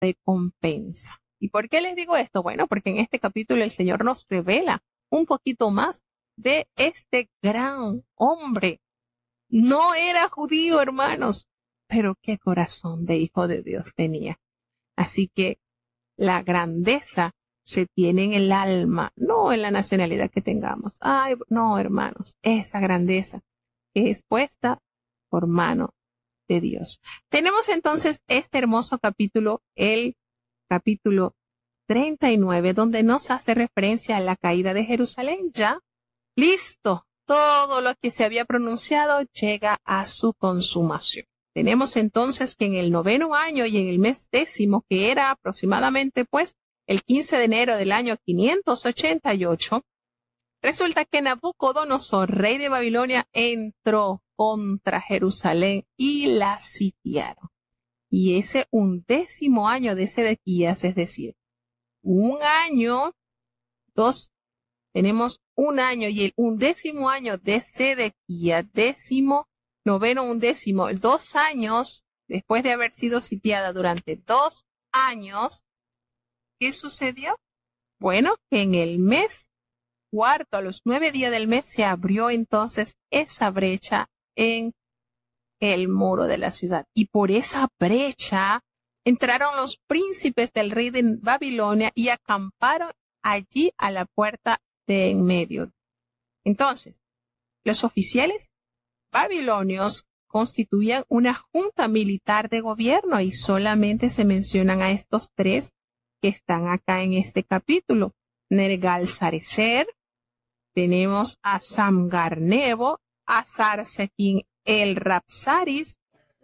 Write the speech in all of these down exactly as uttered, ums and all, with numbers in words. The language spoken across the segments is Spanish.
recompensa. ¿Y por qué les digo esto? Bueno, porque en este capítulo el Señor nos revela un poquito más de este gran hombre. No era judío, hermanos, pero qué corazón de hijo de Dios tenía. Así que la grandeza se tiene en el alma, no en la nacionalidad que tengamos. Ay, no, hermanos, esa grandeza que es puesta por mano de Dios. Tenemos entonces este hermoso capítulo, el capítulo treinta y nueve, donde nos hace referencia a la caída de Jerusalén. Ya, listo, todo lo que se había pronunciado llega a su consumación. Tenemos entonces que en el noveno año y en el mes décimo, que era aproximadamente pues el quince de enero del año quinientos ochenta y ocho, resulta que Nabucodonosor, rey de Babilonia, entró contra Jerusalén y la sitiaron. Y ese undécimo año de Sedequías, es decir, un año, dos, tenemos un año y el undécimo año de Sedequías, décimo, noveno, undécimo, dos años después de haber sido sitiada durante dos años, ¿qué sucedió? Bueno, que en el mes cuarto, a los nueve días del mes, se abrió entonces esa brecha en el muro de la ciudad. Y por esa brecha entraron los príncipes del rey de Babilonia y acamparon allí a la puerta de en medio. Entonces, los oficiales babilonios constituían una junta militar de gobierno y solamente se mencionan a estos tres que están acá en este capítulo. Nergal-Sarecer, tenemos a Samgar-Nebo, a Sarsequín el Rapsaris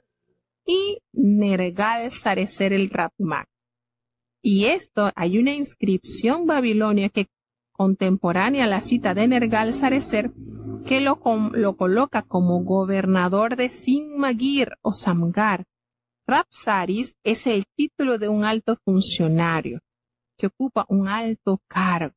y Nergal-Sarecer el Rapmac. Y esto, hay una inscripción babilonia que contemporánea a la cita de Nergal-Sarecer que lo, lo coloca como gobernador de Sinmagir o Samgar. Rapsaris es el título de un alto funcionario que ocupa un alto cargo.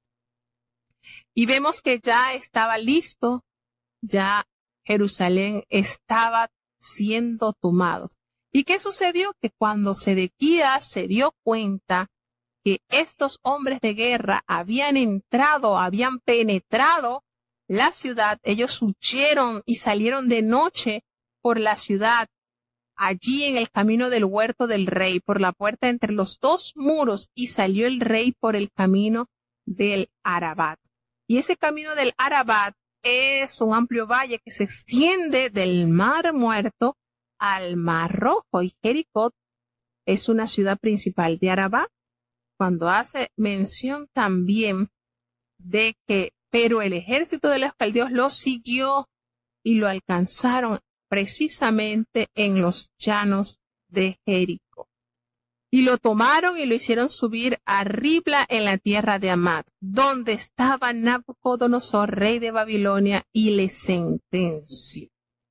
Y vemos que ya estaba listo, ya Jerusalén estaba siendo tomado. ¿Y qué sucedió? Que cuando Sedequías se dio cuenta que estos hombres de guerra habían entrado, habían penetrado la ciudad, ellos huyeron y salieron de noche por la ciudad, allí en el camino del huerto del rey, por la puerta entre los dos muros, y salió el rey por el camino del Arabat. Y ese camino del Arabat es un amplio valle que se extiende del Mar Muerto al Mar Rojo, y Jericó es una ciudad principal de Arabá, cuando hace mención también de que, pero el ejército de los caldeos lo siguió y lo alcanzaron precisamente en los llanos de Jericó. Y lo tomaron y lo hicieron subir a Ribla en la tierra de Amad, donde estaba Nabucodonosor, rey de Babilonia, y le sentenció.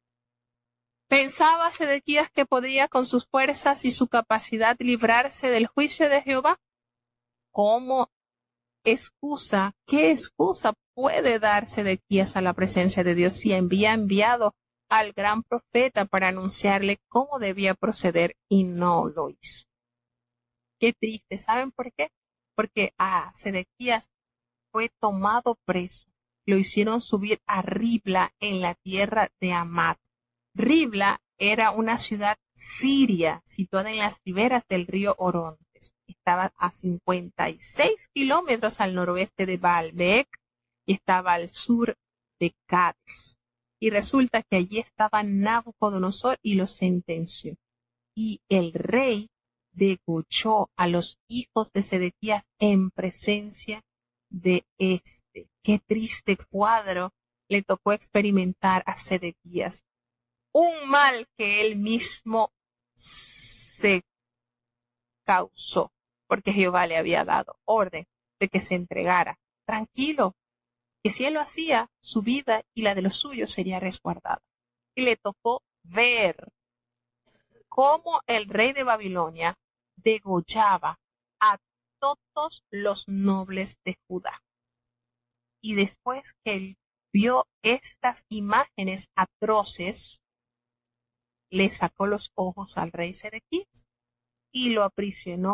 ¿Pensaba Sedequías que podría con sus fuerzas y su capacidad librarse del juicio de Jehová? ¿Cómo excusa, qué excusa puede dar Sedequías a la presencia de Dios si había enviado al gran profeta para anunciarle cómo debía proceder y no lo hizo? Qué triste, ¿saben por qué? Porque a Sedequías fue tomado preso, lo hicieron subir a Ribla en la tierra de Amad. Ribla era una ciudad siria situada en las riberas del río Orontes. Estaba a cincuenta y seis kilómetros al noroeste de Baalbek y estaba al sur de Cádiz. Y resulta que allí estaba Nabucodonosor y lo sentenció. Y el rey degolló a los hijos de Sedequías en presencia de éste. Qué triste cuadro le tocó experimentar a Sedequías. Un mal que él mismo se causó, porque Jehová le había dado orden de que se entregara. Tranquilo, que si él lo hacía, su vida y la de los suyos sería resguardada. Y le tocó ver cómo el rey de Babilonia degollaba a todos los nobles de Judá. Y después que él vio estas imágenes atroces, le sacó los ojos al rey Sedequías y lo aprisionó